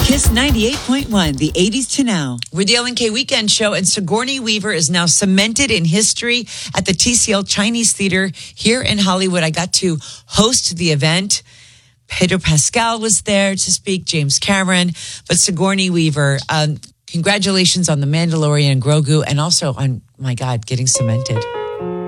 Kiss 98.1, the 80s to now. We're the LNK Weekend Show, and Sigourney Weaver is now cemented in history at the TCL Chinese Theater here in Hollywood. I got to host the event. Pedro Pascal was there to speak, James Cameron, but Sigourney Weaver, congratulations on The Mandalorian and Grogu, and also on, my God, getting cemented.